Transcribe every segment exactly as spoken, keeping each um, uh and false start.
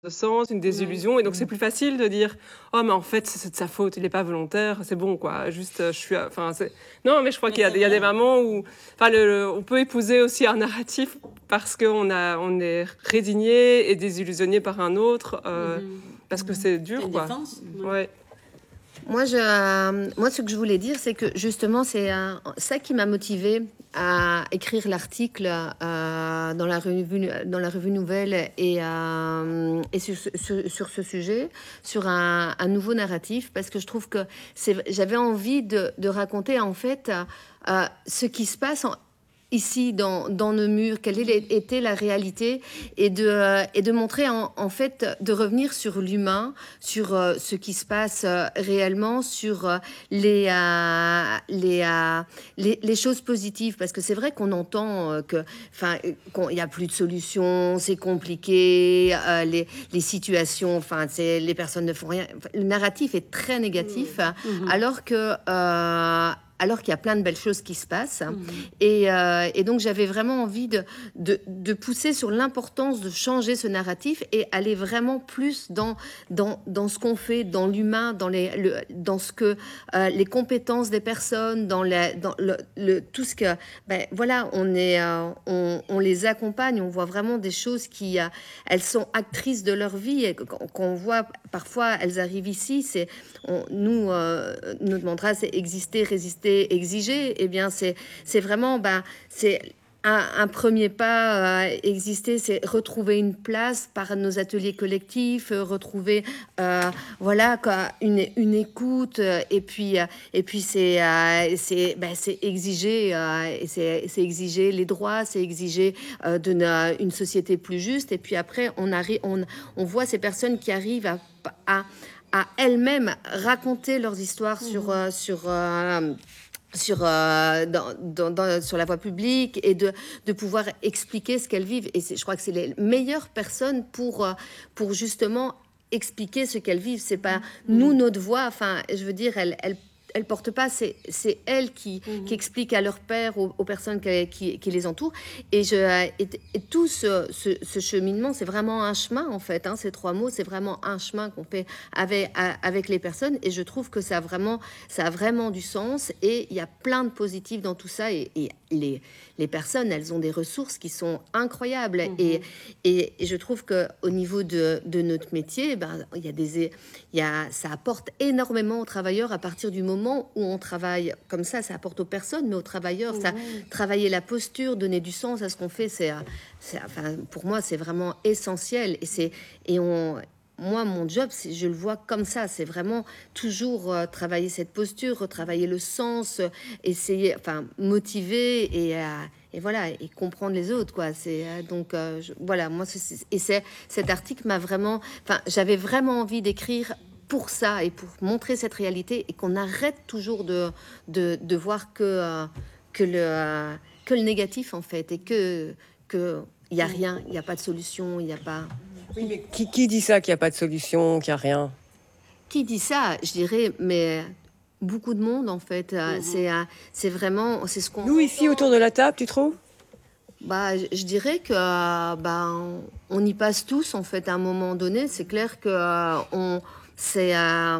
de sens, une désillusion, et donc c'est Mmh. plus facile de dire: «Oh mais en fait c'est c'est de sa faute, il est pas volontaire, c'est bon quoi, juste, heu, je suis à» enfin c'est non mais je crois Mais qu'il y a c'est des il y a vrai, des hein. moments où enfin le le on peut épouser aussi un narratif parce qu'on a on est résigné et désillusionné par un autre, Mmh heu, mh. parce que c'est C'est dur une quoi. défense, ouais. Ouais. Moi, je, euh, moi, ce que je voulais dire, c'est que justement, c'est euh, ça qui m'a motivée à écrire l'article euh, dans la revue, dans la revue Nouvelle et, euh, et sur, sur, sur ce sujet, sur un, un nouveau narratif, parce que je trouve que c'est, j'avais envie de, de raconter en fait euh, ce qui se passe en, ici dans, dans nos murs, quelle est- était la réalité, et de, euh, et de montrer en, en fait, de revenir sur l'humain, sur euh, ce qui se passe euh, réellement, sur euh, les, euh, les, euh, les, les choses positives, parce que c'est vrai qu'on entend euh, que, enfin, qu'il n'y a plus de solution, c'est compliqué, euh, les, les situations, enfin, c'est, les personnes ne font rien. Le narratif est très négatif, Mmh. Mmh mh. alors que euh, alors qu'il y a plein de belles choses qui se passent. Mmh mh. Et, euh, et donc, j'avais vraiment envie de, de, de pousser sur l'importance de changer ce narratif et aller vraiment plus dans, dans, dans ce qu'on fait, dans l'humain, dans, les, le, dans ce que, euh, les compétences des personnes, dans, la, dans le, le, tout ce que... Ben, voilà, on, est, euh, on, on les accompagne, on voit vraiment des choses qui... Euh, elles sont actrices de leur vie. Et qu'on voit, parfois, elles arrivent ici, c'est... On, nous, euh, notre mantra, c'est exister, résister, exiger. Eh bien, c'est, c'est vraiment, ben, c'est un, un premier pas. Euh, exister, c'est retrouver une place par nos ateliers collectifs, euh, retrouver, euh, voilà, quoi, une, une écoute. Euh, et puis, euh, et puis, c'est, euh, c'est, ben, c'est exiger, euh, et c'est, c'est exiger les droits, c'est exiger euh, de na- une société plus juste. Et puis après, on arrive, on, on voit ces personnes qui arrivent à, à à elles-mêmes raconter leurs histoires sur, Mmh. euh, sur, euh, sur, euh, dans, dans, dans, sur la voie publique et de, de pouvoir expliquer ce qu'elles vivent. Et c'est, je crois que c'est les meilleures personnes pour, euh, pour justement expliquer ce qu'elles vivent. C'est pas nous, Mmh. notre voix. Enfin, je veux dire, elles, elles elles portent pas, c'est, c'est elles qui, qui Mmh. expliquent à leur père, aux, aux personnes qui, qui, qui les entourent. Et, je, et, et tout ce, ce, ce cheminement, c'est vraiment un chemin, en fait. Hein, ces trois mots, c'est vraiment un chemin qu'on fait avec, avec les personnes. Et je trouve que ça a vraiment, ça a vraiment du sens. Et il y a plein de positifs dans tout ça. Et, et les, les personnes, elles ont des ressources qui sont incroyables. Mmh. Et, et, et je trouve qu'au niveau de, de notre métier, ben, il y a des, il y a, ça apporte énormément aux travailleurs à partir du moment où on travaille comme ça. Ça apporte aux personnes, mais aux travailleurs, ça, Ouais. travailler la posture, donner du sens à ce qu'on fait, c'est, c'est enfin, pour moi, c'est vraiment essentiel. Et, c'est, et on... Moi, mon job, c'est, je le vois comme ça. C'est vraiment toujours euh, travailler cette posture, retravailler le sens, euh, essayer, enfin, motiver et, euh, et voilà, et comprendre les autres, quoi. C'est euh, donc euh, je, voilà, moi, c'est, c'est- et c'est cet article m'a vraiment, enfin, j'avais vraiment envie d'écrire pour ça et pour montrer cette réalité et qu'on arrête toujours de de, de voir que euh, que le euh, que le négatif en fait et que que il y a Mmh. rien, il y a pas de solution, il y a pas. Oui, mais qui qui dit ça, qu'il y a pas de solution, qu'il y a rien? Qui dit ça? Je dirais, mais beaucoup de monde en fait. Euh, Mmh. C'est euh, c'est vraiment, c'est ce qu'on Nous ici entend. autour de la table, tu trouves? Bah, je je dirais que euh, bah, on, on y passe tous en fait à un moment donné. C'est clair que euh, on, c'est euh,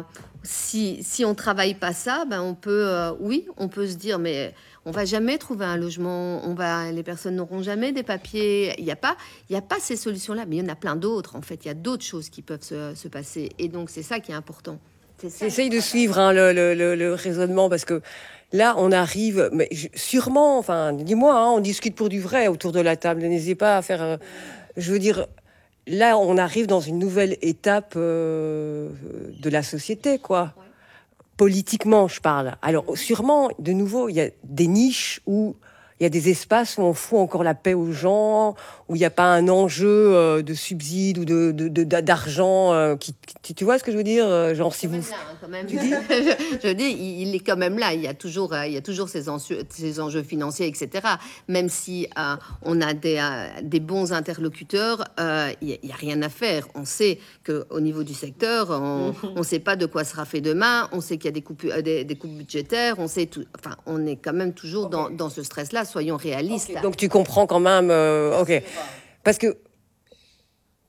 si si on travaille pas ça, ben on peut, euh, oui, on peut se dire, mais on va jamais trouver un logement. On va, les personnes n'auront jamais des papiers. Il y a pas, il y a pas ces solutions-là, mais il y en a plein d'autres. En fait, il y a d'autres choses qui peuvent se, se passer. Et donc c'est ça qui est important. C'est ça. J'essaye de suivre hein, le, le, le, le raisonnement parce que là, on arrive, mais je- sûrement, enfin, dis-moi, hein, on discute pour du vrai autour de la table. N'hésitez pas à faire, euh, je veux dire, là, on arrive dans une nouvelle étape euh, de la société, quoi. Politiquement, je parle. Alors, sûrement, de nouveau, il y a des niches où il y a des espaces où on fout encore la paix aux gens, où il n'y a pas un enjeu euh, de subside ou de, de- de- d'argent. euh, qui, qui- tu vois ce que je veux dire? euh, Genre, si Quand vous... même là, hein, quand même. Tu dis? je, je dis, il, il est quand même là. Il y a toujours, euh, il y a toujours ces enjeux, ces enjeux financiers, et cetera. Même si euh, on a des, euh, des bons interlocuteurs, euh, il n'y a, il y a rien à faire. On sait qu'au niveau du secteur, on ne sait pas de quoi sera fait demain. On sait qu'il y a des coupes, euh, des, des coupes budgétaires. On sait tout. Enfin, on est quand même toujours dans, dans ce stress-là. Soyons réalistes. Donc, tu comprends quand même... euh, ok. Parce que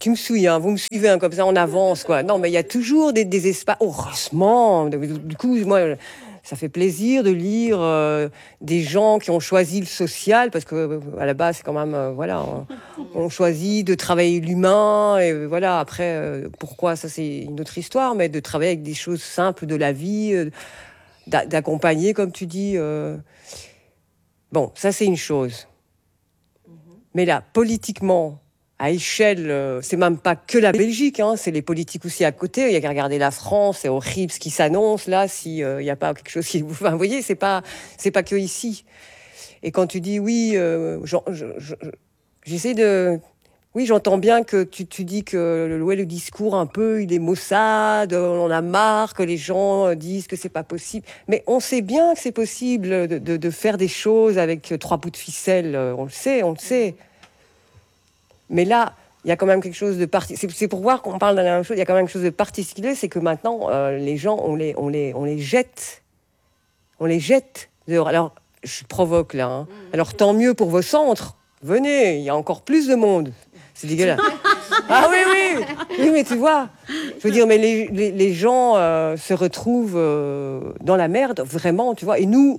tu me suis, hein, vous me suivez hein, comme ça, on avance, quoi. Non, mais il y a toujours des, des espaces. Heureusement, du coup, moi, ça fait plaisir de lire euh, des gens qui ont choisi le social, parce que à la base, c'est quand même, euh, voilà, on, on choisit de travailler l'humain, et voilà. Après, euh, pourquoi, ça c'est une autre histoire, mais de travailler avec des choses simples de la vie, euh, d'a- d'accompagner, comme tu dis. euh. Bon, ça c'est une chose. Mais là, politiquement, à échelle, euh, c'est même pas que la Belgique, hein, c'est les politiques aussi à côté. Il y a qu'à regarder la France, c'est horrible ce qui s'annonce là. S'il n'y a pas quelque chose qui vous, enfin, vous voyez, c'est pas, c'est pas que ici. Et quand tu dis oui, euh, j'en- je- je- je- j'essaie de, oui, j'entends bien que tu, tu dis que le, ouais, le discours un peu, il est maussade, on en a marre que les gens euh, disent que c'est pas possible. Mais on sait bien que c'est possible de, de- de faire des choses avec trois bouts de ficelle. euh, On le sait, on le sait. Mais là, il y a quand même quelque chose de particulier. C'est, c'est pour voir qu'on parle de la même chose. Il y a quand même quelque chose de particulier, c'est que maintenant, euh, les gens, on les, on les, on les jette, on les jette dehors. Alors, je provoque là. Hein. Alors, tant mieux pour vos centres. Venez, il y a encore plus de monde. C'est dégueulasse. Ah oui, oui, oui, mais tu vois, je veux dire, mais les, les, les gens euh, se retrouvent euh, dans la merde, vraiment, tu vois. Et nous,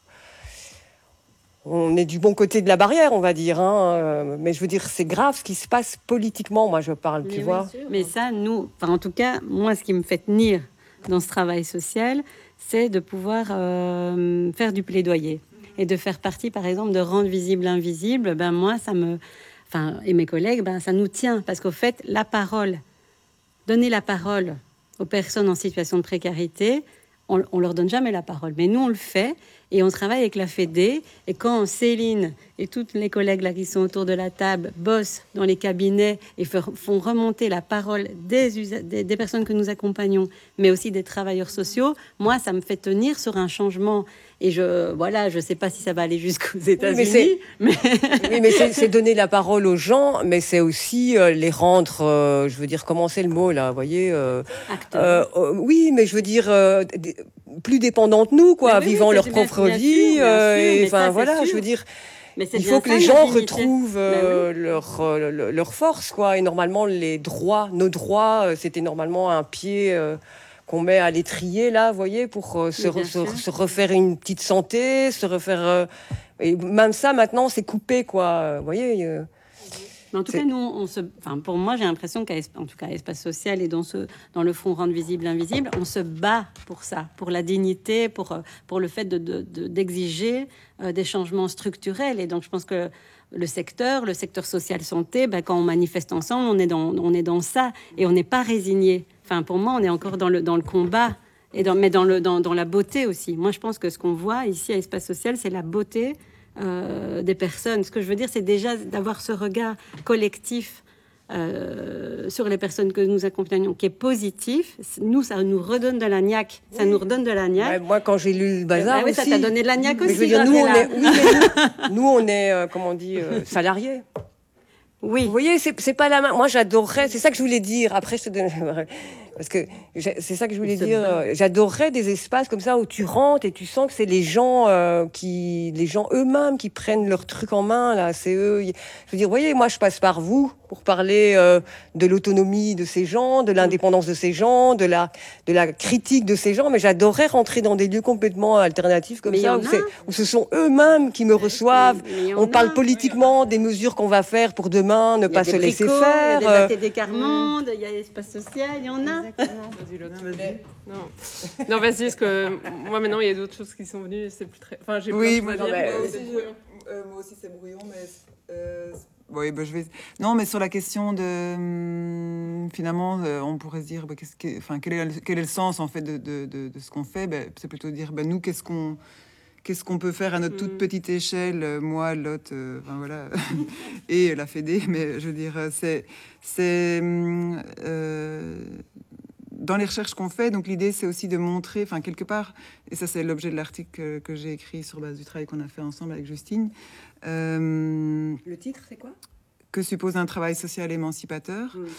on est du bon côté de la barrière, on va dire. Hein. euh, Mais je veux dire, c'est grave ce qui se passe politiquement, moi je parle, tu Mais oui, vois. sûr. Mais ça, nous, enfin, en tout cas, moi, ce qui me fait tenir dans ce travail social, c'est de pouvoir euh, faire du plaidoyer et de faire partie, par exemple, de rendre visible l'invisible. Ben moi, ça me, enfin, et mes collègues, ben ça nous tient parce qu'au fait, la parole, donner la parole aux personnes en situation de précarité, on, on leur donne jamais la parole, mais nous on le fait et on travaille avec la Fédé. Et quand Céline et toutes les collègues là qui sont autour de la table bossent dans les cabinets et fer- font remonter la parole des, usa- des, des personnes que nous accompagnons, mais aussi des travailleurs sociaux, moi ça me fait tenir sur un changement. Et je voilà, je sais pas si ça va aller jusqu'aux États-Unis, c'est- mais, Oui, mais c'est, c'est donner la parole aux gens, mais c'est aussi euh, les rendre, euh, je veux dire, comment c'est le mot là, vous voyez euh, acteurs. euh, euh, Oui, mais je veux dire, euh, d- plus dépendants de nous, quoi, Mais oui, oui, vivant ça, leur c'est bien- propre bien vie. sûr, bien euh, sûr, et mais enfin ça, c'est voilà, je sûr. veux dire. Mais c'est Il bien faut que ça, les notre gens dignité. retrouvent Ben euh, oui. leur, euh, le- leur force, quoi. Et normalement, les droits, nos droits, euh, c'était normalement un pied euh, qu'on met à l'étrier, là, vous voyez, pour euh, se, Mais re- bien se- sûr. se refaire une petite santé, se refaire... euh, et même ça, maintenant, c'est coupé, quoi. Vous voyez euh, Mais en tout C'est- cas, nous, on se, enfin, pour moi, j'ai l'impression qu'à Es- en tout cas, Espace Social et dans ce, dans le fond rendre visible l'invisible, on se bat pour ça, pour la dignité, pour, euh, pour le fait de, de- de- d'exiger euh, des changements structurels. Et donc, je pense que le secteur, le secteur social santé, ben, quand on manifeste ensemble, on est dans, on est dans ça et on n'est pas résigné. Enfin, pour moi, on est encore dans le, dans le combat. Et dans, mais dans, le, dans, dans la beauté aussi. Moi, je pense que ce qu'on voit ici à Espace Social, c'est la beauté euh, des personnes. Ce que je veux dire, c'est déjà d'avoir ce regard collectif euh, sur les personnes que nous accompagnons, qui est positif. Nous, ça nous redonne de la niaque. Ça nous redonne de la ouais, niaque. moi, quand j'ai lu le bazar Bah oui, ça aussi... t'a donné de la niaque Mais aussi. je veux dire, nous, on Graziella. est, oui, mais nous, nous, on est, euh, comment on dit, euh, salariés. Oui. Vous voyez, c'est, c'est pas la main. Moi, j'adorerais, c'est ça que je voulais dire. Après, je te donne... Parce que j'ai- c'est ça que je voulais se dire. bat. euh, J'adorerais des espaces comme ça où tu rentres et tu sens que c'est les gens euh, qui, les gens eux-mêmes qui prennent leur truc en main. Là, c'est eux. Je veux dire, vous voyez, moi, je passe par vous pour parler euh, de l'autonomie de ces gens, de l'indépendance de ces gens, de la, de la critique de ces gens. Mais j'adorerais rentrer dans des lieux complètement alternatifs comme Mais il y ça en où, a. c'est, où ce sont eux-mêmes qui me reçoivent. Mais il y en On parle a. politiquement des mesures qu'on va faire pour demain, ne Il y a pas des se laisser bricots, faire. il y a euh, des A T D Carmonde, il y a l'espace social, il y en a. Vas-y, l'autre. Non, non vas-y, parce que moi maintenant il y a d'autres choses qui sont venues et c'est plus très. Enfin, j'ai Oui, plein de moi, choses à dire. non, mais- moi aussi, je- euh, moi aussi, c'est brouillon, mais euh, oui, bah, je vais. Non, mais sur la question de hum, finalement, euh, on pourrait se dire, bah, qu'est-ce que, enfin, quel est, le- quel est le sens en fait de, de, de, de ce qu'on fait. Bah, c'est plutôt dire, bah, nous, qu'est-ce qu'on qu'est-ce qu'on peut faire à notre toute Mm. petite échelle, euh, moi, Lot, euh, enfin voilà, et la Fédé. Mais je veux dire, euh, c'est c'est hum, euh, dans les recherches qu'on fait, donc l'idée c'est aussi de montrer, enfin quelque part, et ça c'est l'objet de l'article que, que j'ai écrit sur base du travail qu'on a fait ensemble avec Justine, euh, Le titre, c'est quoi? que suppose un travail social émancipateur. Mm.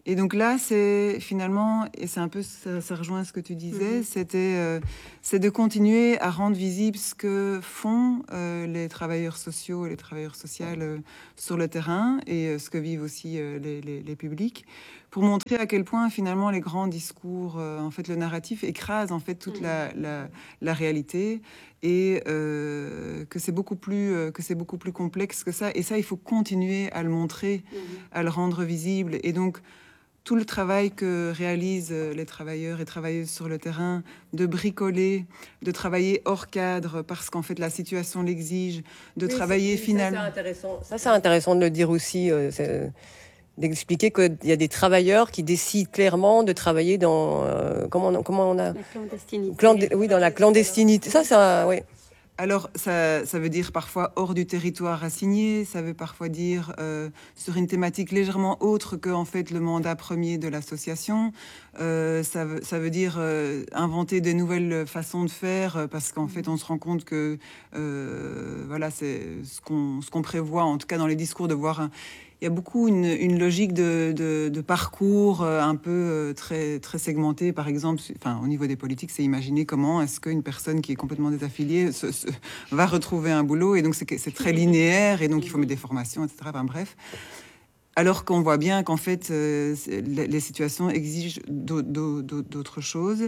Et donc là, c'est finalement, et c'est un peu, ça, ça rejoint ce que tu disais, mmh. c'était, euh, c'est de continuer à rendre visible ce que font euh, les travailleurs sociaux et les travailleurs sociales euh, sur le terrain et euh, ce que vivent aussi euh, les, les, les publics, pour montrer à quel point finalement les grands discours, euh, en fait, le narratif écrase en fait toute mmh. la, la, la réalité et euh, que c'est beaucoup plus, euh, que c'est beaucoup plus complexe que ça. Et ça, il faut continuer à le montrer, mmh. à le rendre visible. Et donc tout le travail que réalisent les travailleurs et travailleuses sur le terrain, de bricoler, de travailler hors cadre parce qu'en fait la situation l'exige, de oui, travailler finalement. Ça, c'est intéressant. Ça, c'est intéressant de le dire aussi, euh, d'expliquer qu'il y a des travailleurs qui décident clairement de travailler dans euh, comment on, comment on a la clandestinité. Clandé... Oui, dans la clandestinité. Ça, ça, oui. Alors, ça, ça veut dire parfois hors du territoire assigné, ça veut parfois dire euh, sur une thématique légèrement autre que en fait, le mandat premier de l'association. Euh, ça, veut, ça veut dire euh, inventer de nouvelles façons de faire parce qu'en fait, on se rend compte que euh, voilà, c'est ce qu'on, ce qu'on prévoit, en tout cas dans les discours, de voir... Un, il y a beaucoup une, une logique de, de, de parcours euh, un peu euh, très, très segmenté. Par exemple, enfin, au niveau des politiques, c'est imaginer comment est-ce qu'une personne qui est complètement désaffiliée se, se, va retrouver un boulot. Et donc, c'est, c'est très linéaire. Et donc, il faut mettre des formations, et cetera. Enfin, bref. Alors qu'on voit bien qu'en fait, euh, les, les situations exigent d'autres choses.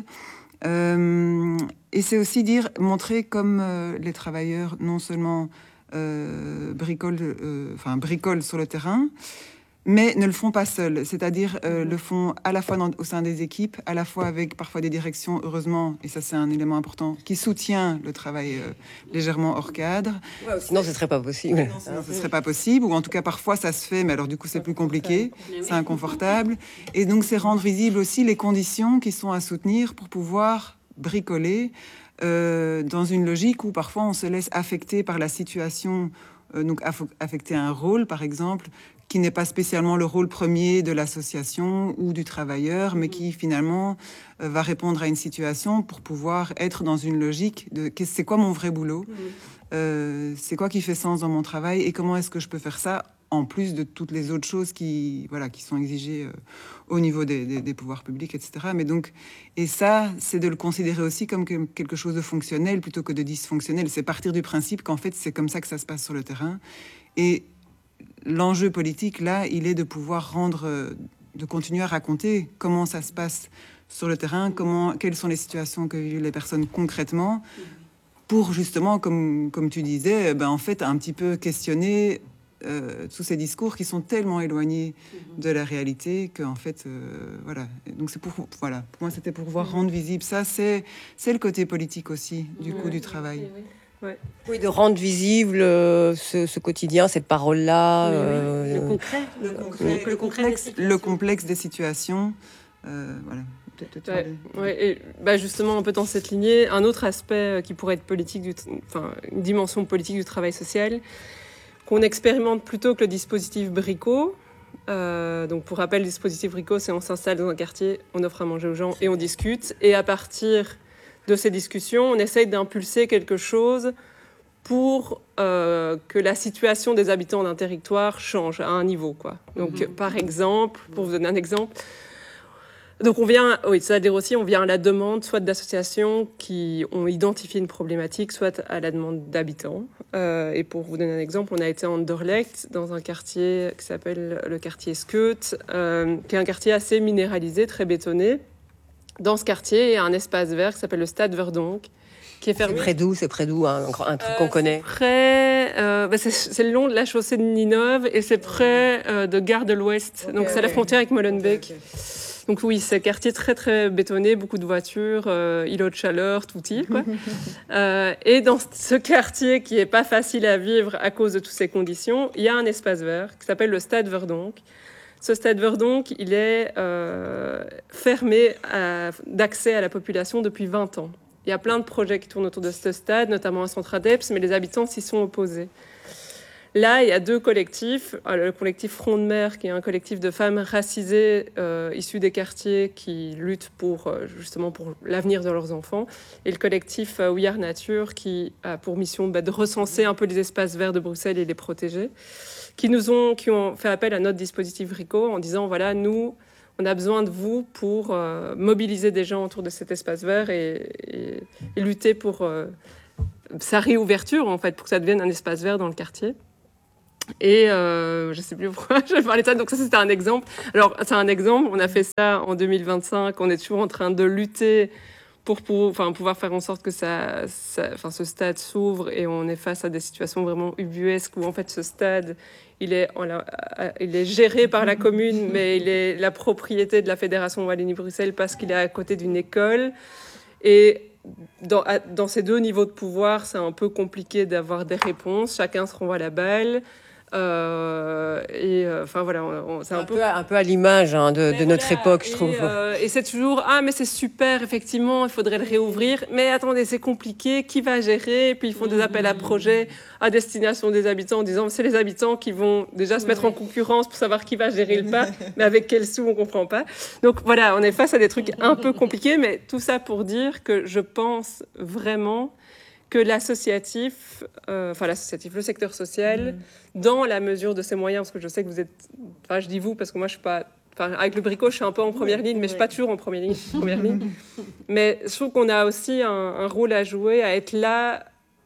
Euh, et c'est aussi dire, montrer comme euh, les travailleurs, non seulement... Euh, bricolent, euh, enfin, bricolent sur le terrain, mais ne le font pas seuls. C'est-à-dire euh, le font à la fois dans, au sein des équipes, à la fois avec parfois des directions, heureusement, et ça c'est un élément important, qui soutient le travail euh, légèrement hors cadre. Ouais, sinon ce serait pas possible. Non, sinon, ce serait pas possible, ou en tout cas parfois ça se fait, mais alors du coup c'est plus compliqué, c'est inconfortable. Et donc c'est rendre visible aussi les conditions qui sont à soutenir pour pouvoir bricoler Euh, dans une logique où parfois on se laisse affecter par la situation, euh, donc aff- affecter un rôle par exemple, qui n'est pas spécialement le rôle premier de l'association ou du travailleur, mais qui finalement euh, va répondre à une situation pour pouvoir être dans une logique de c'est quoi mon vrai boulot, euh, c'est quoi qui fait sens dans mon travail et comment est-ce que je peux faire ça en plus de toutes les autres choses qui, voilà, qui sont exigées euh, au niveau des, des, des pouvoirs publics, et cetera. Mais donc, et ça, c'est de le considérer aussi comme que, quelque chose de fonctionnel plutôt que de dysfonctionnel. C'est partir du principe qu'en fait, c'est comme ça que ça se passe sur le terrain. Et l'enjeu politique, là, il est de pouvoir rendre, euh, de continuer à raconter comment ça se passe sur le terrain, comment, quelles sont les situations que vivent les personnes concrètement, pour justement, comme, comme tu disais, ben, en fait, un petit peu questionner Euh, tous ces discours qui sont tellement éloignés mmh. de la réalité que en fait euh, voilà, donc c'est pour voilà, pour moi c'était pour pouvoir mmh. rendre visible ça, c'est c'est le côté politique aussi du mmh. coup du travail. Oui, oui. Ouais. Oui, de rendre visible euh, ce, ce quotidien, cette parole là, oui, euh, oui. le concret le, concret, le, le complexe le complexe des situations, euh, voilà. Ouais, ouais, et bah justement un peu dans cette lignée, un autre aspect qui pourrait être politique du, enfin une dimension politique du travail social qu'on expérimente plutôt que le dispositif Brico. Euh, donc pour rappel, le dispositif Brico, c'est on s'installe dans un quartier, on offre à manger aux gens et on discute. Et à partir de ces discussions, on essaye d'impulser quelque chose pour euh, que la situation des habitants d'un territoire change à un niveau, quoi. Donc mmh. par exemple, pour vous donner un exemple, donc on vient, oui, ça veut dire aussi, on vient à la demande soit d'associations qui ont identifié une problématique, soit à la demande d'habitants. Euh, et pour vous donner un exemple, on a été à Anderlecht, dans un quartier qui s'appelle le quartier Skeut, euh, qui est un quartier assez minéralisé, très bétonné. Dans ce quartier, il y a un espace vert qui s'appelle le Stade Verdonck, qui est fermé. C'est près d'où, c'est près d'où, hein, un truc euh, qu'on connaît. C'est près, euh, bah c'est, c'est le long de la chaussée de Ninove et c'est près euh, de Gare de l'Ouest. Okay, donc c'est okay. à la frontière avec Molenbeek. Okay, okay. Donc oui, c'est un quartier très très bétonné, beaucoup de voitures, euh, îlot de chaleur, tout y, quoi. euh, et dans ce quartier qui est pas facile à vivre à cause de toutes ces conditions, il y a un espace vert qui s'appelle le Stade Verdonck. Ce Stade Verdonck, il est euh, fermé à, d'accès à la population depuis vingt ans. Il y a plein de projets qui tournent autour de ce stade, notamment un centre ADEPS, mais les habitants s'y sont opposés. Là, il y a deux collectifs. Le collectif Front de Mer, qui est un collectif de femmes racisées euh, issues des quartiers qui luttent pour, euh, justement pour l'avenir de leurs enfants. Et le collectif euh, We Are Nature, qui a pour mission bah, de recenser un peu les espaces verts de Bruxelles et les protéger, qui, nous ont, qui ont fait appel à notre dispositif RICO en disant, voilà, nous, on a besoin de vous pour euh, mobiliser des gens autour de cet espace vert et, et, et lutter pour euh, sa réouverture, en fait, pour que ça devienne un espace vert dans le quartier. Et euh, je ne sais plus pourquoi je parlais de ça. Donc ça, c'était un exemple. Alors, c'est un exemple. On a fait ça en deux mille vingt-cinq. On est toujours en train de lutter pour, pour enfin, pouvoir faire en sorte que ça, ça, enfin, ce stade s'ouvre. Et on est face à des situations vraiment ubuesques où, en fait, ce stade, il est, il est géré par la commune, mais il est la propriété de la Fédération Wallonie-Bruxelles parce qu'il est à côté d'une école. Et dans, dans ces deux niveaux de pouvoir, c'est un peu compliqué d'avoir des réponses. Chacun se renvoie la balle. Euh, et enfin euh, voilà, on, on, c'est un, un peu... peu un peu à l'image hein, de, de voilà, notre époque, je et, trouve. Euh, et c'est toujours ah mais c'est super, effectivement, il faudrait le réouvrir. Mais attendez, c'est compliqué. Qui va gérer? Et puis ils font des appels à projets à destination des habitants en disant c'est les habitants qui vont déjà se mettre en concurrence pour savoir qui va gérer le parc, mais avec quels sous on comprend pas. Donc voilà, on est face à des trucs un peu compliqués, mais tout ça pour dire que je pense vraiment que l'associatif, euh, enfin l'associatif, le secteur social, mmh. dans la mesure de ses moyens, parce que je sais que vous êtes, enfin je dis vous parce que moi je suis pas, enfin avec le Brico je suis un peu en première ligne, mais je suis pas toujours en première ligne, première ligne. Mais je trouve qu'on a aussi un, un rôle à jouer, à être là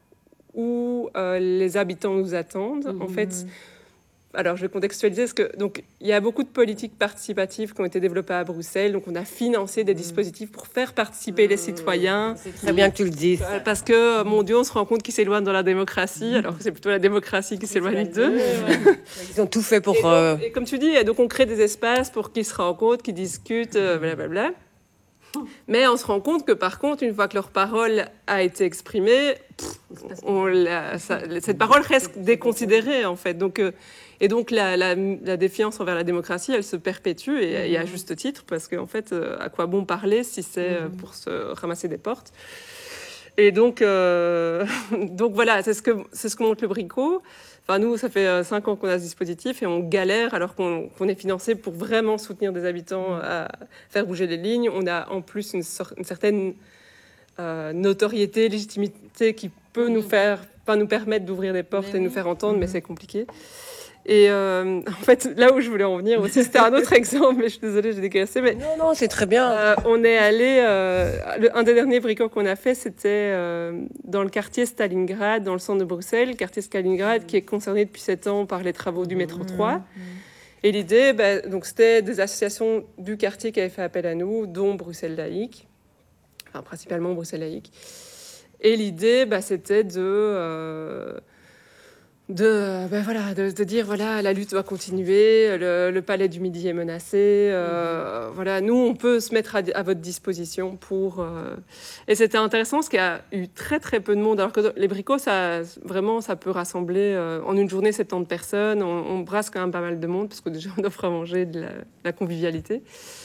où euh, les habitants nous attendent. Mmh. En fait, alors je vais contextualiser parce que donc il y a beaucoup de politiques participatives qui ont été développées à Bruxelles, donc on a financé des dispositifs pour faire participer mmh. les citoyens. C'est très bien que tu le dises. Parce que mon Dieu, on se rend compte qu'ils s'éloignent dans la démocratie, alors que c'est plutôt la démocratie qui s'éloigne d'eux. Ils ont tout fait pour. Et, donc, euh... et comme tu dis, donc on crée des espaces pour qu'ils se rencontrent, qu'ils discutent, blablabla. Bla bla. Mais on se rend compte que par contre, une fois que leur parole a été exprimée, pff, on la, ça, cette parole reste déconsidérée en fait. Donc, euh, et donc la, la, la défiance envers la démocratie, elle se perpétue et, et à juste titre parce qu'en fait, euh, à quoi bon parler si c'est euh, pour se ramasser des portes. Et donc, euh, donc voilà, c'est ce que c'est ce que montre le Brico. Enfin, nous, ça fait cinq ans qu'on a ce dispositif et on galère alors qu'on, qu'on est financé pour vraiment soutenir des habitants à faire bouger les lignes. On a en plus une, sorte, une certaine euh, notoriété, légitimité qui peut nous faire, pas nous permettre d'ouvrir des portes mais et oui. nous faire entendre, mmh. mais c'est compliqué. Et euh, en fait, là où je voulais en venir aussi, c'était un autre exemple, mais je suis désolée, j'ai décassé. Mais non, non, c'est très bien. Euh, on est allé, euh, le, un des derniers bricots qu'on a fait, c'était euh, dans le quartier Stalingrad, dans le centre de Bruxelles, le quartier Stalingrad, mmh. qui est concerné depuis sept ans par les travaux du métro trois. Mmh. Et l'idée, bah, donc, c'était des associations du quartier qui avaient fait appel à nous, dont Bruxelles Laïque, enfin principalement Bruxelles Laïque. Et l'idée, bah, c'était de... Euh, De, ben voilà, de, de dire voilà, la lutte doit continuer, le, le palais du Midi est menacé, euh, mmh. voilà, nous on peut se mettre à, à votre disposition pour. Euh... Et c'était intéressant parce qu'il y a eu très très peu de monde, alors que les bricots, ça vraiment, ça peut rassembler euh, en une journée soixante-dix personnes, on, on brasse quand même pas mal de monde parce que déjà on offre à manger de la, de la convivialité.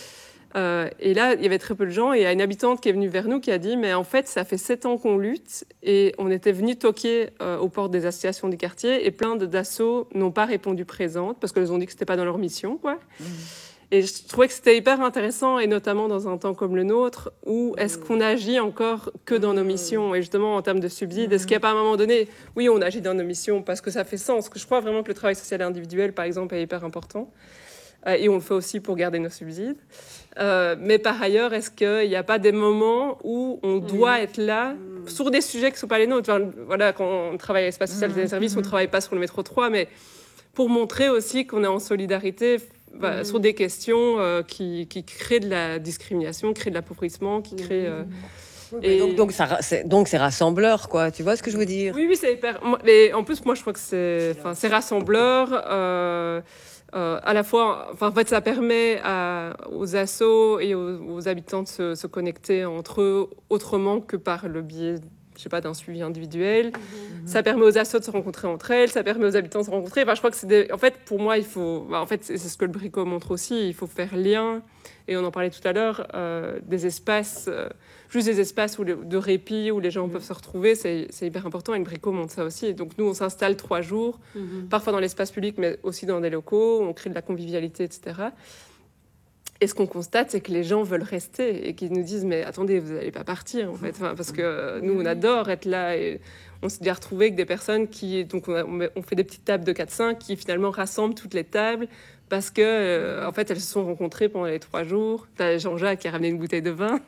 Euh, et là, il y avait très peu de gens. Et il y a une habitante qui est venue vers nous qui a dit « Mais en fait, ça fait sept ans qu'on lutte et on était venus toquer euh, aux portes des associations du quartier et plein de, d'assos n'ont pas répondu présentes parce qu'elles ont dit que ce n'était pas dans leur mission. Quoi. Mmh. Et je trouvais que c'était hyper intéressant, et notamment dans un temps comme le nôtre, où est-ce qu'on agit encore que dans nos missions? Et justement, en termes de subsides, est-ce qu'il n'y a pas à un moment donné, oui, on agit dans nos missions parce que ça fait sens, que je crois vraiment que le travail social individuel, par exemple, est hyper important. Et on le fait aussi pour garder nos subsides. Euh, mais par ailleurs, est-ce qu'il n'y a pas des moments où on doit mmh. être là mmh. sur des sujets qui ne sont pas les nôtres? Enfin, voilà, quand on travaille à l'espace social mmh. des services, on ne travaille pas sur le métro trois, mais pour montrer aussi qu'on est en solidarité bah, mmh. sur des questions euh, qui, qui créent de la discrimination, créent de l'appauvrissement, qui créent... Euh, mmh. Et donc, donc, ça, c'est, donc c'est rassembleur, quoi. Tu vois ce que je veux dire? Oui, oui, c'est hyper... Mais en plus, moi, je crois que c'est, enfin, c'est rassembleur... Euh, Euh, à la fois, enfin, en fait, ça permet à, aux assos et aux, aux habitants de se, se connecter entre eux autrement que par le biais, je sais pas, d'un suivi individuel. Mmh. Ça permet aux assos de se rencontrer entre elles, ça permet aux habitants de se rencontrer. Enfin, je crois que c'est des... En fait, pour moi, il faut... Bah, en fait, c'est, c'est ce que le Brico montre aussi. Il faut faire lien, et on en parlait tout à l'heure, euh, des espaces... Euh, juste des espaces où les, de répit où les gens mmh. peuvent se retrouver, c'est, c'est hyper important. Et le Brico montre ça aussi. Et donc nous, on s'installe trois jours, mmh. parfois dans l'espace public, mais aussi dans des locaux, on crée de la convivialité, et cetera. Et ce qu'on constate, c'est que les gens veulent rester et qu'ils nous disent « Mais attendez, vous n'allez pas partir, en fait. » Enfin, parce que nous, on adore être là. Et on s'est déjà retrouvé avec des personnes qui... Donc, on, a, on fait des petites tables de quatre cinq qui, finalement, rassemblent toutes les tables parce que, euh, en fait, elles se sont rencontrées pendant les trois jours. T'as Jean-Jacques qui a ramené une bouteille de vin.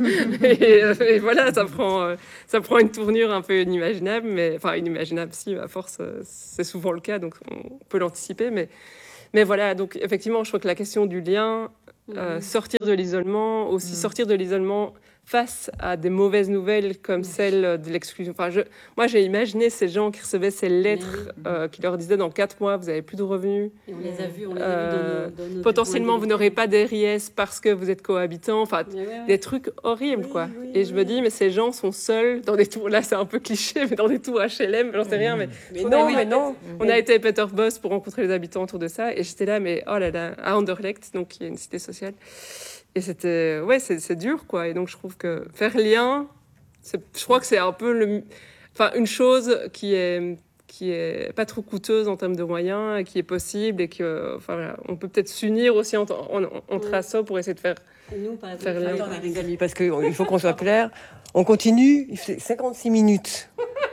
et, euh, et voilà, ça prend, euh, ça prend une tournure un peu inimaginable, mais enfin inimaginable, si, à force, euh, c'est souvent le cas, donc on peut l'anticiper. Mais, mais voilà, donc effectivement, je crois que la question du lien, euh, sortir de l'isolement, aussi sortir de l'isolement face à des mauvaises nouvelles comme celle de l'exclusion. Enfin, je, moi, j'ai imaginé ces gens qui recevaient ces lettres euh, qui leur disaient dans quatre mois, vous n'avez plus de revenus. Et on les a vus, on les a Euh, vus dans nos, dans nos Potentiellement, vous n'aurez pas d'R I S parce que vous êtes cohabitants. Enfin, Ouais, ouais, ouais. des trucs horribles, Oui, quoi. oui, Et je me oui. dis, mais ces gens sont seuls dans des tours. Là, c'est un peu cliché, mais dans des tours H L M, j'en sais rien. Mais, Mais on non, a- mais non. On a été à Peter Boss pour rencontrer les habitants autour de ça. Et j'étais là, mais oh là là, à Anderlecht, donc qui est une cité sociale. Et c'était, ouais, c'est, c'est dur, quoi. Et donc, je trouve que faire lien, c'est, je crois que c'est un peu le, enfin, une chose qui est, qui est pas trop coûteuse en termes de moyens, et qui est possible, et que, enfin, voilà, on peut peut-être s'unir aussi entre, en- en- entre Ouais. assos pour essayer de faire. Et nous, par exemple, Faire lien. Attendez, les amis, parce qu'il faut qu'on soit clair. On continue, il fait cinquante-six minutes.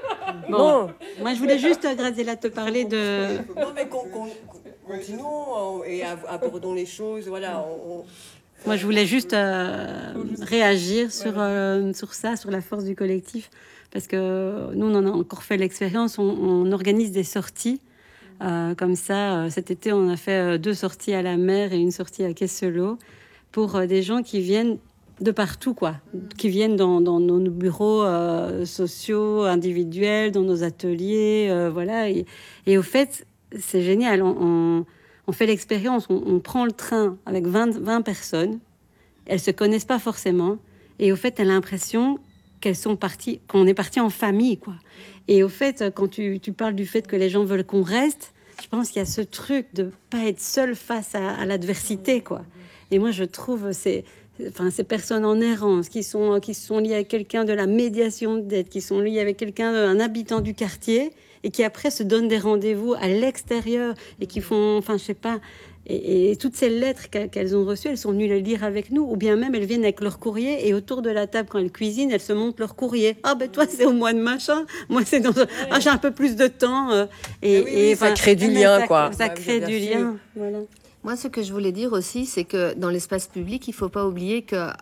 Bon. Moi, je voulais juste, Graziella, te parler de... Non, mais qu'on, qu'on- continuons et ab- abordons les choses. Voilà, on- on- Moi, je voulais juste euh, réagir sur, euh, sur ça, sur la force du collectif, parce que nous, on en a encore fait l'expérience, on, on organise des sorties. Euh, comme ça, euh, cet été, on a fait euh, deux sorties à la mer et une sortie à Kesselo pour euh, des gens qui viennent de partout, quoi, qui viennent dans, dans nos bureaux euh, sociaux, individuels, dans nos ateliers, euh, voilà. Et, et au fait, c'est génial. On, on, on fait l'expérience, on, on prend le train avec vingt, vingt personnes. Elles se connaissent pas forcément, et au fait, t'as l'impression qu'elles sont parties, qu'on est parti en famille, quoi. Et au fait, quand tu, tu parles du fait que les gens veulent qu'on reste, je pense qu'il y a ce truc de pas être seul face à, à l'adversité, quoi. Et moi, je trouve c'est Enfin, ces personnes en errance qui sont, qui sont liées à quelqu'un de la médiation d'aide, qui sont liées avec quelqu'un, un habitant du quartier, et qui après se donnent des rendez-vous à l'extérieur et qui font, enfin, je sais pas. Et, et toutes ces lettres qu'elles, qu'elles ont reçues, elles sont venues les lire avec nous, ou bien même elles viennent avec leur courrier et autour de la table, quand elles cuisinent, elles se montrent leur courrier. Ah ben toi, c'est au mois de machin, moi c'est dans. Ah, j'ai un peu plus de temps. euh, Et, Ah oui, oui, ça enfin, crée du mais lien, ça- quoi. Ça Bah, crée bien du sûr. lien. Voilà. Moi, ce que je voulais dire aussi, c'est que dans l'espace public, il ne faut pas oublier que euh,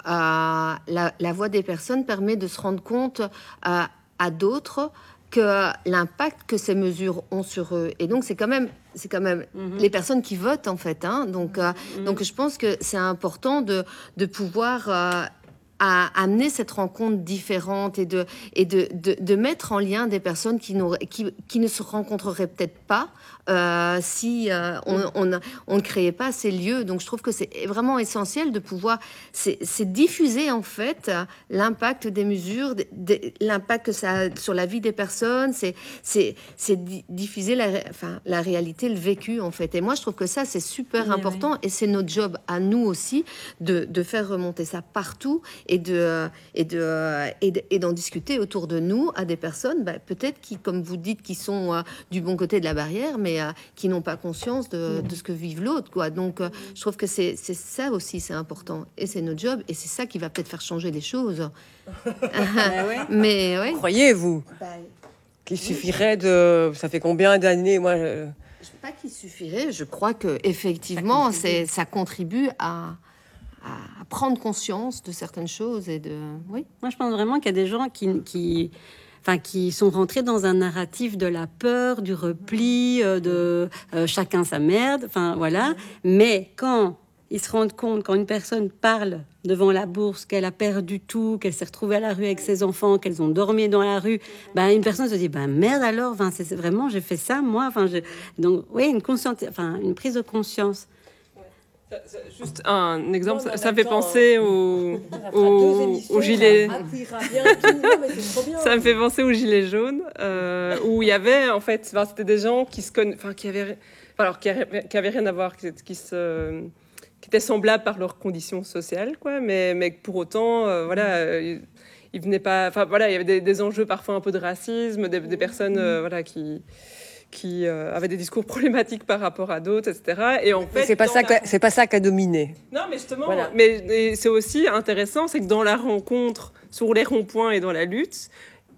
la, la voix des personnes permet de se rendre compte euh, à d'autres que l'impact que ces mesures ont sur eux. Et donc, c'est quand même, c'est quand même Mhm. les personnes qui votent, en fait. Hein. Donc, euh, Mhm. donc, je pense que c'est important de, de pouvoir... euh, à amener cette rencontre différente et de, et de, de, de mettre en lien des personnes qui, qui, qui ne se rencontreraient peut-être pas euh, si euh, on, on, on ne créait pas ces lieux. Donc je trouve que c'est vraiment essentiel de pouvoir... C'est, c'est diffuser en fait l'impact des mesures, des, des, l'impact que ça a sur la vie des personnes, c'est, c'est, c'est diffuser la, enfin, la réalité, le vécu en fait. Et moi je trouve que ça c'est super Oui, important oui. et c'est notre job à nous aussi de, de faire remonter ça partout et de et de et, de, et d'en discuter autour de nous à des personnes bah, peut-être qui, comme vous dites, qui sont euh, du bon côté de la barrière, mais euh, qui n'ont pas conscience de, de ce que vivent l'autre, quoi. Donc, euh, je trouve que c'est c'est ça aussi, c'est important, et c'est notre job, et c'est ça qui va peut-être faire changer les choses. Mais ouais. Croyez-vous Bah, qu'il suffirait de... Ça fait combien d'années, moi je- je sais pas qu'il suffirait. Je crois que effectivement, c'est ça contribue à à prendre conscience de certaines choses et de oui. Moi, je pense vraiment qu'il y a des gens qui, qui, enfin, qui sont rentrés dans un narratif de la peur, du repli, euh, de euh, chacun sa merde, enfin voilà. Mais quand ils se rendent compte, quand une personne parle devant la bourse, qu'elle a perdu tout, qu'elle s'est retrouvée à la rue avec ses enfants, qu'elles ont dormi dans la rue, ben une personne se dit, ben merde alors, enfin, c'est c'est vraiment, j'ai fait ça moi, enfin, je... donc oui, une conscience, enfin, une prise de conscience. Juste un exemple, Non, mais ça, ça en fait même temps, penser au, Ça fera deux au, émissions, au gilet. ça appuiera bien tout. Non, mais c'est trop bien. Ça me fait penser aux gilets jaunes, euh, où il y avait en fait, enfin, c'était des gens qui se conna... enfin, qui avaient, enfin, alors qui avaient, qui avaient rien à voir, qui, qui se, qui étaient semblables par leurs conditions sociales, quoi, mais, mais pour autant, euh, voilà. Euh, ils venaient pas, enfin voilà, il y avait des, des enjeux parfois un peu de racisme, des, des personnes, euh, voilà, qui qui euh, avaient des discours problématiques par rapport à d'autres, et cetera. Et en fait, C'est pas dans ça, la- que- c'est pas ça qui a dominé. Non, mais justement, Voilà. mais et c'est aussi intéressant, c'est que dans la rencontre, sur les ronds-points et dans la lutte,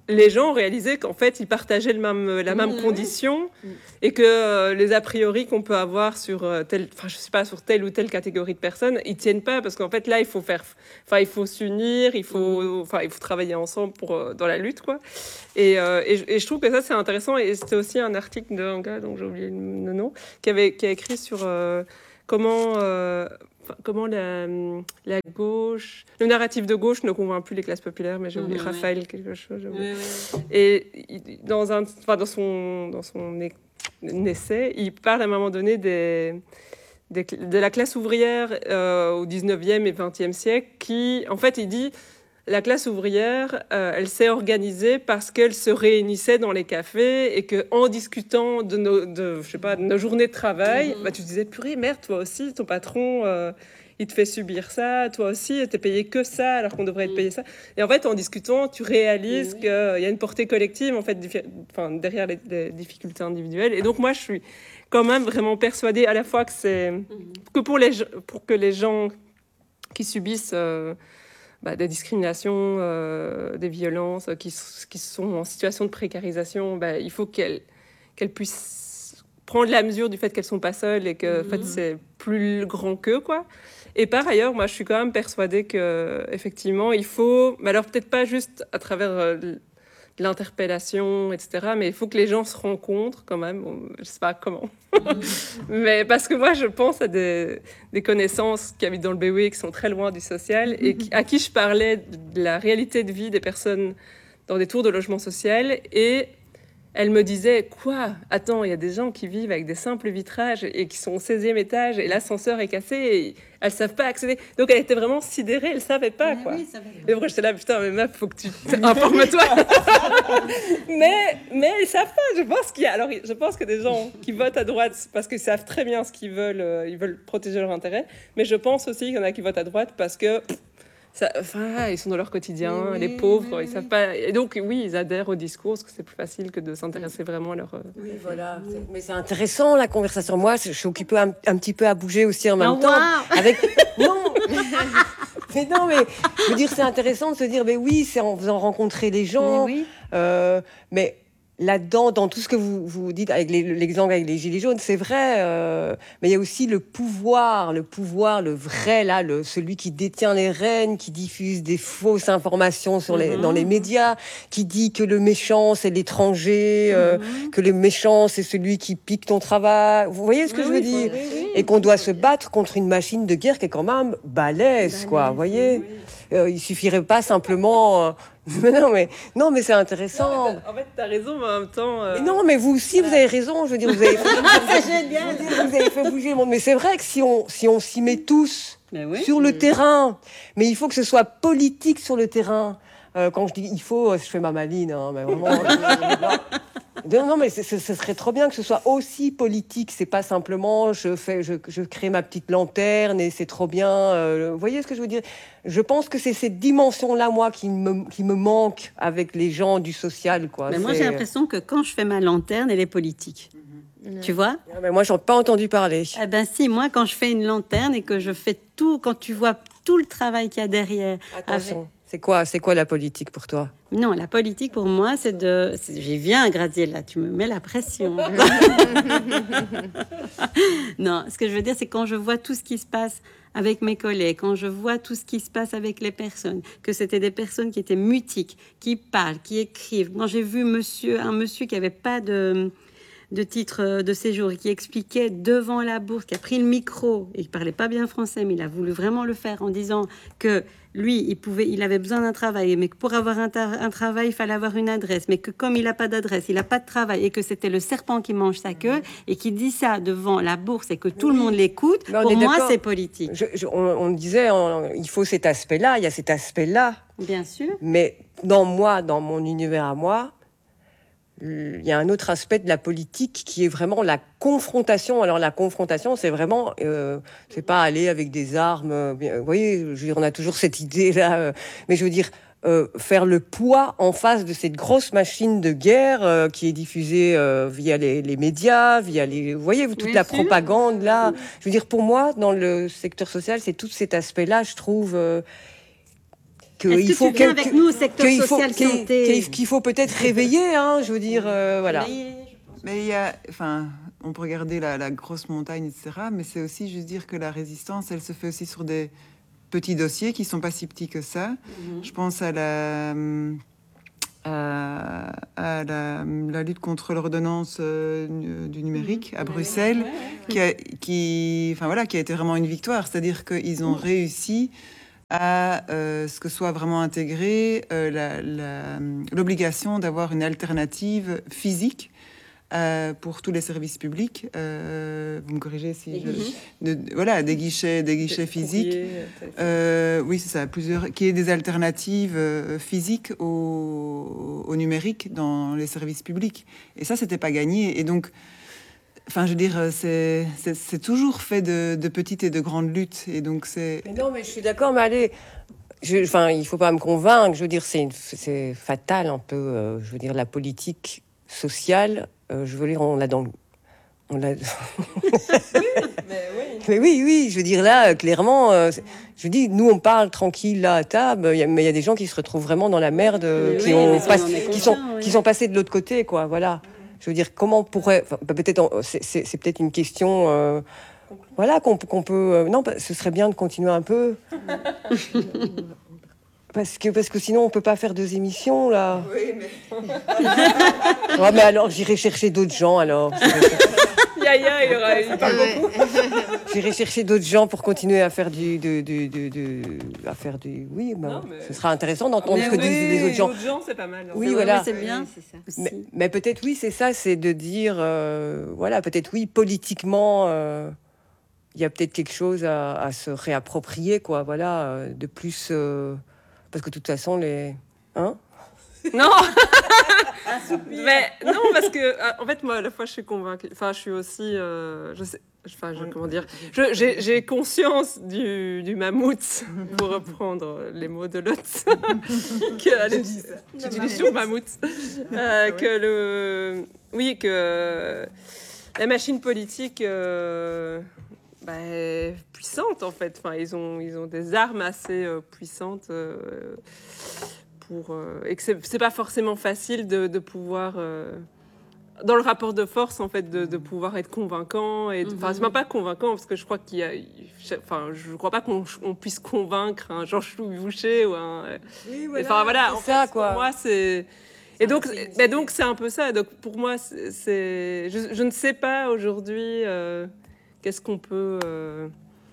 les gens ont réalisé qu'en fait, ils partageaient le même, la même Mmh. condition et que euh, les a priori qu'on peut avoir sur euh, telle, enfin, je sais pas, sur telle ou telle catégorie de personnes, ils tiennent pas parce qu'en fait, là, il faut faire, enfin, il faut s'unir, il faut, enfin, il faut travailler ensemble pour euh, dans la lutte, quoi. Et, euh, et, je- et je trouve que ça, c'est intéressant. Et c'était aussi un article d'un gars, donc j'ai oublié le nom, qui avait, qui a écrit sur euh, comment. Euh, Enfin, comment la, la gauche, le narratif de gauche ne convainc plus les classes populaires, mais j'ai oublié Mmh, Raphaël ouais. quelque chose. J'ai oublié. Oui, oui. Et il- dans un, enfin dans son, dans son é- essai, il parle à un moment donné des, des cl- de la classe ouvrière euh, au dix-neuvième et vingtième siècle, qui, en fait, il dit la classe ouvrière, euh, elle s'est organisée parce qu'elle se réunissait dans les cafés et que en discutant de nos, de, je sais pas, de nos journées de travail, Mhm. bah, tu te disais purée, merde, toi aussi, ton patron, euh, il te fait subir ça, toi aussi, t'es payé que ça alors qu'on devrait être Mhm. payé ça. Et en fait, en discutant, tu réalises Oui. qu'il y a une portée collective en fait, diffé- enfin, derrière les, les difficultés individuelles. Et donc moi, je suis quand même vraiment persuadée à la fois que c'est que pour les ge- pour que les gens qui subissent euh, bah, des discriminations, euh, des violences, euh, qui, s- qui sont en situation de précarisation, bah, il faut qu'elles qu'elles puissent prendre la mesure du fait qu'elles sont pas seules et que en fait, Mhm. c'est plus grand qu'eux, quoi. Et par ailleurs, moi, je suis quand même persuadée que effectivement, il faut, mais alors peut-être pas juste à travers euh, l- l'interpellation, et cetera, mais il faut que les gens se rencontrent quand même. Bon, je sais pas comment. Mais parce que moi, je pense à des, des connaissances qui habitent dans le B O I qui sont très loin du social et qui- à qui je parlais de la réalité de vie des personnes dans des tours de logement social et elle me disait quoi? Attends, il y a des gens qui vivent avec des simples vitrages et qui sont au seizième étage et l'ascenseur est cassé et elles savent pas accéder. Donc elle était vraiment sidérée, elle savait pas Mais quoi. oui, ça va. Et après, j'étais là, putain, mais meuf, faut que tu informes-toi. mais, mais ils savent pas. Je pense qu'il y a, alors, je pense que des gens qui votent à droite, c'est parce qu'ils savent très bien ce qu'ils veulent, euh, ils veulent protéger leurs intérêts. Mais je pense aussi qu'il y en a qui votent à droite parce que, pff, ça, enfin, ils sont dans leur quotidien, Oui, les oui, pauvres, oui, ils oui. savent pas. Et donc, oui, ils adhèrent au discours, parce que c'est plus facile que de s'intéresser vraiment à leur. euh, Oui, voilà. C'est- Mais c'est intéressant la conversation. Moi, je suis occupée un, un petit peu à bouger aussi en même Oh, temps. waouh. Avec non, mais non, mais je veux dire, c'est intéressant de se dire, mais oui, c'est en faisant rencontrer les gens. Mais oui. Euh, mais là-dedans, dans tout ce que vous, vous dites, avec les- l'exemple avec les gilets jaunes, c'est vrai. euh, mais il y a aussi le pouvoir, le pouvoir, le vrai, là, le, celui qui détient les rênes, qui diffuse des fausses informations sur les, Mhm. dans les médias, qui dit que le méchant, c'est l'étranger, euh, Mhm. que le méchant, c'est celui qui pique ton travail. Vous voyez ce que Oui, je oui, veux dire? oui, oui. Et qu'on doit se battre contre une machine de guerre qui est quand même balèze, quoi. Vous voyez? Euh, il suffirait pas simplement. euh, Mais non, mais non, mais c'est intéressant. En fait, t'as raison, mais en même temps. euh, Mais non, mais vous aussi, vous avez raison. Je veux dire, vous avez fait, C'est génial. je veux dire, vous avez fait bouger le monde. Mais c'est vrai que si on si on s'y met tous Mais oui. sur le terrain, mais il faut que ce soit politique sur le terrain. Euh, quand je dis il faut, je fais ma maline, hein, mais vraiment. je- non, non, mais c'est- c'est- ce serait trop bien que ce soit aussi politique. C'est pas simplement je fais, je, je crée ma petite lanterne et c'est trop bien. euh, vous voyez ce que je veux dire? Je pense que c'est cette dimension-là, moi, qui me, qui me manque avec les gens du social, quoi. Mais moi, C'est- j'ai l'impression que quand je fais ma lanterne, elle est politique. Tu vois? Ah, mais moi, j'en ai pas entendu parler. Eh ben si, moi, quand je fais une lanterne et que je fais tout, quand tu vois tout le travail qu'il y a derrière. Attention, c'est quoi, c'est quoi la politique pour toi? Non, la politique pour moi, c'est de. c'est- J'y viens à Gradier là, tu me mets la pression. Non, ce que je veux dire, c'est quand je vois tout ce qui se passe avec mes collègues, quand je vois tout ce qui se passe avec les personnes, que c'était des personnes qui étaient mutiques, qui parlent, qui écrivent. Quand j'ai vu monsieur, un monsieur qui avait pas de de titre de séjour et qui expliquait devant la bourse, qui a pris le micro et qui parlait pas bien français, mais il a voulu vraiment le faire en disant que lui, il pouvait, il avait besoin d'un travail, mais que pour avoir un, ta- un travail, il fallait avoir une adresse, mais que comme il n'a pas d'adresse, il n'a pas de travail et que c'était le serpent qui mange sa queue et qui dit ça devant la bourse et que tout le monde l'écoute, Mais on pour est moi, d'accord. c'est politique. Je- je- on, on disait, on- il faut cet aspect-là, il y a cet aspect-là. Bien sûr. Mais dans moi, dans mon univers à moi, il y a un autre aspect de la politique qui est vraiment la confrontation. Alors la confrontation, c'est vraiment, euh, c'est pas aller avec des armes. euh, bien- vous voyez, je veux dire, on a toujours cette idée-là. euh, mais je veux dire, euh, faire le poids en face de cette grosse machine de guerre euh, qui est diffusée euh, via les, les médias, via les, vous voyez, toute Bien la sûr. propagande là. Je veux dire, pour moi, dans le secteur social, c'est tout cet aspect-là, je trouve. euh, que Est-ce il que faut tu viens que- avec nous au secteur qu'il faut, social qu'il- santé qu'il- qu'il faut peut-être réveiller, hein, je veux dire, euh, voilà. Mais il y a, enfin, on peut regarder la, la grosse montagne, et cetera. Mais c'est aussi juste dire que la résistance, elle se fait aussi sur des petits dossiers qui sont pas si petits que ça. Mhm. Je pense à la, à, à la, la lutte contre l'ordonnance euh, du numérique à Bruxelles, qui, a, qui, enfin voilà, qui a été vraiment une victoire. C'est-à-dire qu'ils ont réussi à euh, ce que soit vraiment intégré euh, la- la- l'obligation d'avoir une alternative physique euh, pour tous les services publics. Euh, vous me corrigez si je... de- voilà, des guichets, des guichets physiques. Courrier, téléphone. Euh, oui, c'est ça, plusieurs, qui est des alternatives euh, physiques au, au numérique dans les services publics. Et ça, c'était pas gagné. Et donc, enfin, je veux dire, c'est, c'est, c'est toujours fait de, de petites et de grandes luttes. Et donc, c'est... Mais non, mais je suis d'accord, mais allez, je, enfin, il faut pas me convaincre. Je veux dire, c'est, une- c'est fatal un peu. euh, je veux dire, la politique sociale. euh, je veux dire, on l'a dans, le- on l'a. Mais oui. Mais oui, oui, je veux dire là, euh, clairement, euh, c'est- je dis, nous on parle tranquille là à table, il y a- mais il y a des gens qui se retrouvent vraiment dans la merde, euh, Mais qui oui, ont mais ça, pas- on en est qui sont, conscient, qui ouais. sont passés de l'autre côté, quoi. Voilà. Je veux dire, comment on pourrait, enfin, bah, peut-être, en- c'est, c'est- c'est peut-être une question, euh, voilà, qu'on, qu'on peut, euh, non, bah, ce serait bien de continuer un peu, parce que parce que sinon on peut pas faire deux émissions là. Oui, mais... Ouais, mais alors j'irai chercher d'autres gens alors. Yaya, il, aura, il parle Ouais. beaucoup. J'irai chercher d'autres gens pour continuer à faire du, de, de, de, de- à faire du. Oui, bah, Non, mais- ce sera intéressant d'entendre Mais ce que oui, disent les autres gens. D'autres gens, c'est pas mal. Oui, Ouais, voilà. ouais, c'est bien. Oui, c'est ça. Aussi. Mais, mais peut-être oui, c'est ça, c'est de dire, euh, voilà, peut-être oui, politiquement, euh, il y a peut-être quelque chose à, à se réapproprier, quoi, voilà, euh, de plus, euh, parce que de toute façon les, hein, Non. Mais non, parce que euh, en fait, moi, à la fois, je suis convaincue. Enfin, je suis aussi, euh, je sais, enfin, je, comment dire, je- j'ai j'ai conscience du, du mammouth, pour reprendre les mots de Lotz, que allez, j'utilise toujours mammouth, Euh, que le, oui, que la machine politique. euh, bah, est puissante en fait. Enfin, ils ont, ils ont des armes assez euh, puissantes euh, pour euh, et que c'est c'est pas forcément facile de, de pouvoir euh, dans le rapport de force en fait de, de pouvoir être convaincant et de- enfin c'est même pas convaincant parce que je crois qu'il y a enfin je crois pas qu'on on puisse convaincre un Georges-Louis Boucher ou un enfin voilà en c'est ça, fait, quoi. pour moi c'est et donc mais donc c'est un peu ça donc pour moi c'est c'est- je, je ne sais pas aujourd'hui euh, qu'est-ce qu'on peut euh,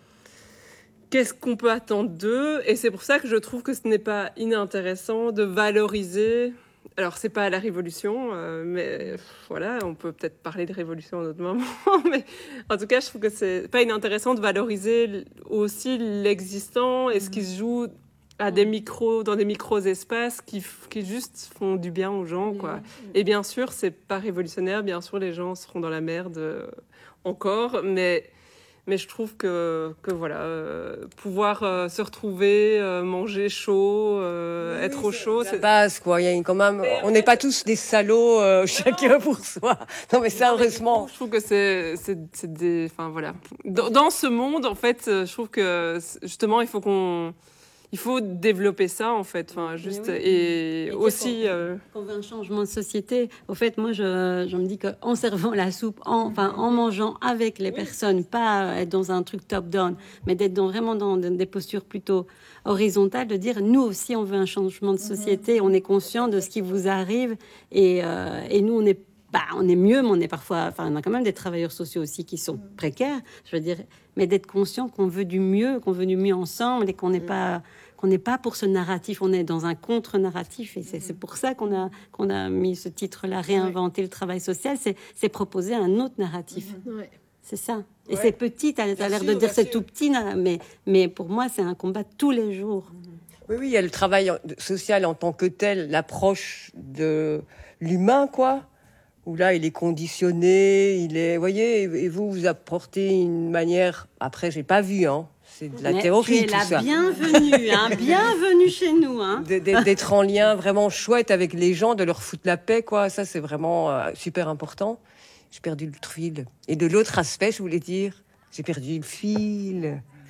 qu'est-ce qu'on peut attendre d'eux et c'est pour ça que je trouve que ce n'est pas inintéressant de valoriser. Alors, c'est pas la révolution, euh, mais pff, voilà, on peut peut-être parler de révolution à un autre moment, mais en tout cas, je trouve que c'est pas inintéressant de valoriser l- aussi l'existant et ce qui se joue à des micros, dans des micro-espaces qui, f- qui juste font du bien aux gens, quoi. Et bien sûr, c'est pas révolutionnaire, bien sûr, les gens seront dans la merde euh, encore, mais... Mais je trouve que, que voilà, euh, pouvoir euh, se retrouver, euh, manger chaud, euh, être au chaud, la c'est base, quoi. Il y a une- quand même, on n'est pas tous des salauds, euh, chacun pour soi. Non, mais ça, heureusement. Je trouve que c'est, c'est, c'est des, enfin voilà. Dans, dans ce monde, en fait, euh, je trouve que c'est- justement, il faut qu'on, il faut développer ça, en fait. Enfin, juste oui. et, Et aussi. qu'on- euh, qu'on veut un changement de société. Au fait, moi, je, je me dis qu'en servant la soupe, en, enfin, en mangeant avec les personnes, pas être dans un truc top-down, mais d'être dans, vraiment dans des postures plutôt horizontales, de dire, nous aussi, on veut un changement de société, on est conscient de ce qui vous arrive, et, euh, et nous, on est bah, on est mieux, mais on est parfois, enfin, on a quand même des travailleurs sociaux aussi qui sont précaires, je veux dire, mais d'être conscient qu'on veut du mieux, qu'on veut du mieux ensemble et qu'on n'est pas, qu'on n'est pas pour ce narratif, on est dans un contre-narratif et c'est c'est pour ça qu'on a, qu'on a mis ce titre-là, réinventer le travail social, c'est c'est proposer un autre narratif. Ouais. C'est ça. Et Ouais. c'est petit, tu as l'air de sûr, dire bien c'est sûr. tout petit, na- mais, mais pour moi, c'est un combat tous les jours. Oui, oui, il y a le travail en- social en tant que tel, l'approche de l'humain, quoi. Où là, il est conditionné, il est, voyez, et vous, vous apportez une manière. Après, j'ai pas vu, hein. C'est de la Mais théorie, tu es tout la ça. bienvenue, hein, bienvenue chez nous. Hein. D- d- D'être en lien vraiment chouette avec les gens, de leur foutre la paix, quoi. Ça, c'est vraiment euh, super important. J'ai perdu le fil. Et de l'autre aspect, je voulais dire, j'ai perdu le fil.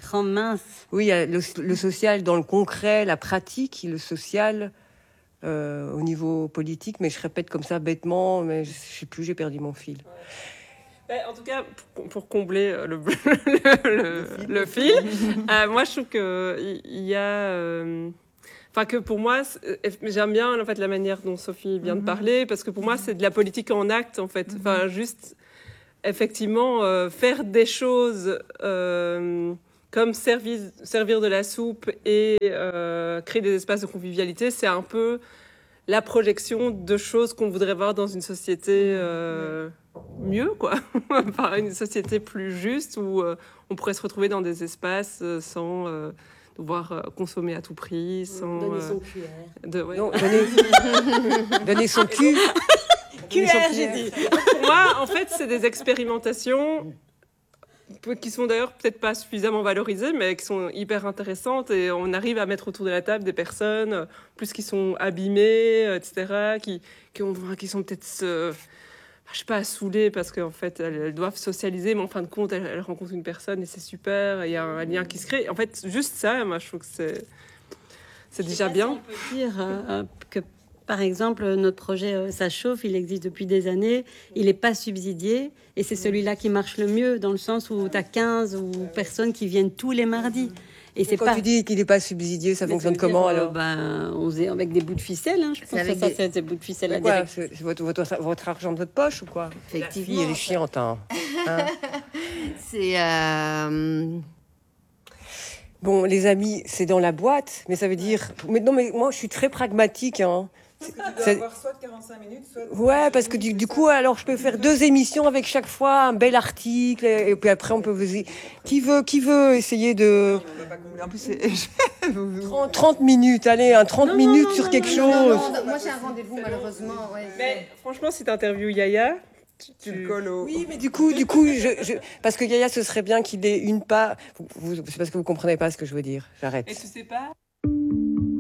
Oh mince. Oui, il y a le, le social dans le concret, la pratique, le social euh, au niveau politique, mais je répète comme ça bêtement, mais je ne sais plus, j'ai perdu mon fil. Ouais, en tout cas, pour, pour combler le, le, le, le fil, euh, moi je trouve qu'il y a... Euh, Enfin, que pour moi, j'aime bien en fait, la manière dont Sophie vient mm-hmm. de parler, parce que pour moi, c'est de la politique en acte, en fait. Mm-hmm. Enfin, juste, effectivement, euh, faire des choses euh, comme servir, servir de la soupe et euh, créer des espaces de convivialité, c'est un peu la projection de choses qu'on voudrait voir dans une société euh, mieux, quoi. Enfin, une société plus juste, où euh, on pourrait se retrouver dans des espaces euh, sans... Euh, devoir euh, consommer à tout prix, sans... Donner euh, son Q R. De, ouais. Non, donner... donner son cul. Q R, j'ai dit. Pour moi, en fait, c'est des expérimentations qui sont d'ailleurs peut-être pas suffisamment valorisées, mais qui sont hyper intéressantes, et on arrive à mettre autour de la table des personnes, plus qui sont abîmées, et cetera, qui, qui, ont, qui sont peut-être... Euh, je sais pas, saoulées parce qu'en fait, elles, elles doivent socialiser, mais en fin de compte, elles, elles rencontrent une personne et c'est super, il y a un, un lien qui se crée. En fait, juste ça, moi, je trouve que c'est, c'est déjà bien. Si on peut dire euh, que, par exemple, notre projet euh, Ça chauffe, il existe depuis des années, il n'est pas subsidié, et c'est celui-là qui marche le mieux, dans le sens où tu as quinze ou personnes qui viennent tous les mardis. Et c'est quand pas... tu dis qu'il n'est pas subsidié, ça mais fonctionne comment dire, alors euh, ben, on faisait avec des bouts de ficelle, hein, je pense que ça, des... c'est des bouts de ficelle. Quoi, c'est votre, votre, votre argent de votre poche ou quoi? Effectivement. La fille, elle est chiante. Hein. Hein c'est... Euh... Bon, les amis, c'est dans la boîte, mais ça veut dire... Mais non, mais moi, je suis très pragmatique. Hein. Parce que tu dois avoir soit quarante-cinq minutes, soit... Ouais, parce que du, du coup, alors je peux faire deux émissions avec chaque fois un bel article, et, et puis après on peut vous... Qui veut, qui veut essayer de... En plus, c'est... trente, trente minutes, allez, un trente non, minutes non, sur non, quelque non, chose. Non, non, moi j'ai un rendez-vous malheureusement. Ouais. Mais franchement, si t'interviews Yaya... Tu, tu le colles au... Oui, mais du coup, du coup, je, je... parce que Yaya, ce serait bien qu'il ait une part... Vous, vous... C'est parce que vous comprenez pas ce que je veux dire. J'arrête. Et tu sais pas